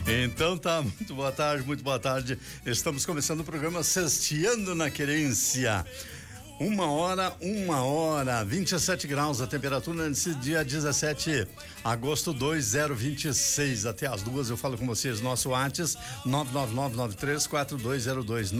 Então tá, muito boa tarde, muito boa tarde. Estamos começando o programa Sexteando na Querência. 1h, 27 graus a temperatura nesse dia 17 agosto 2026. Até as 2 eu falo com vocês. Nosso WhatsApp 999934202,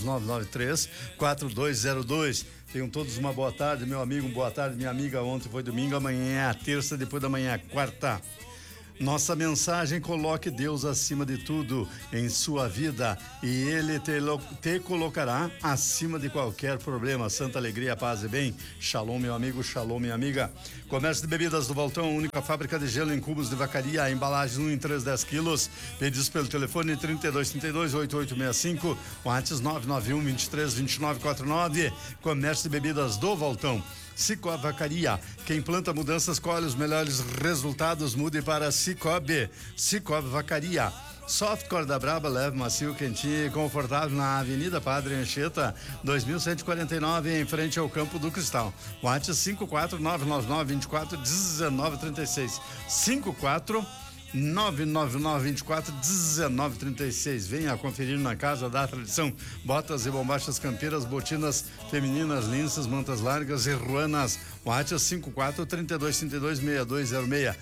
999934202. Tenham todos uma boa tarde, meu amigo, boa tarde, minha amiga. Ontem foi domingo, amanhã é a terça, depois da manhã é quarta. Nossa mensagem: coloque Deus acima de tudo em sua vida e Ele te colocará acima de qualquer problema. Santa alegria, paz e bem. Shalom, meu amigo, shalom, minha amiga. Comércio de bebidas do Voltão, única fábrica de gelo em cubos de vacaria, embalagens 1 em 3, 10 quilos. Pedidos pelo telefone 3232-8865, WhatsApp 991-232949. Comércio de bebidas do Voltão. Cicobi Vacaria, quem planta mudanças colhe os melhores resultados. Mude para Cicobi. Cicobi Vacaria. Softcore da Braba, leve, macio, quentinho e confortável na Avenida Padre Anchieta, 2149, em frente ao Campo do Cristal. WhatsApp 54999241936. 54999241936. Venha conferir na Casa da Tradição. Botas e bombachas campeiras, botinas femininas, linças, mantas largas e ruanas. WhatsApp 5432326206.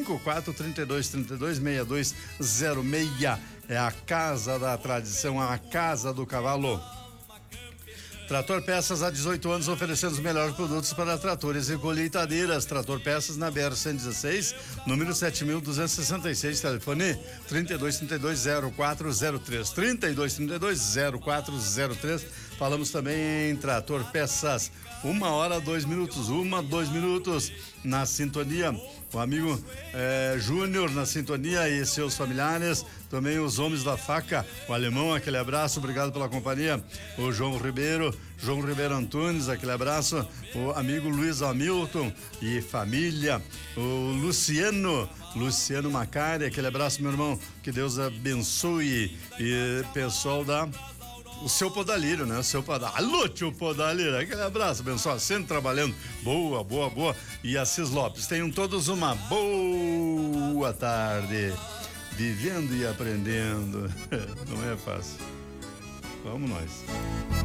5432326206. É a Casa da Tradição, a Casa do Cavalo. Trator Peças, há 18 anos, oferecendo os melhores produtos para tratores e colheitadeiras. Trator Peças na BR-116, número 7266, telefone 3232-0403, 3232-0403. Falamos também em Trator Peças. 1h, 2 minutos, 2 minutos na sintonia. O amigo Júnior na sintonia e seus familiares, também os homens da faca, o alemão, aquele abraço, obrigado pela companhia. O João Ribeiro Antunes, aquele abraço. O amigo Luiz Hamilton e família. O Luciano Macari, aquele abraço, meu irmão, que Deus abençoe. E pessoal o seu Podalírio, né? Alô, tio Podalírio, aquele abraço, abençoado, sempre trabalhando. Boa. E Assis Lopes, tenham todos uma boa tarde. Vivendo e aprendendo. Não é fácil. Vamos nós.